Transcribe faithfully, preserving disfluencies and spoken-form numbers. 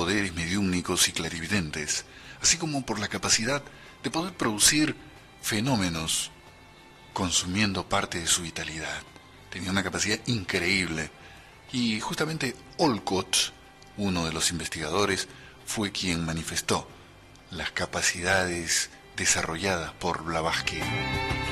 poderes mediúmnicos y clarividentes, así como por la capacidad de poder producir fenómenos consumiendo parte de su vitalidad. Tenía una capacidad increíble. Y justamente Olcott, uno de los investigadores, fue quien manifestó las capacidades desarrolladas por Blavatsky.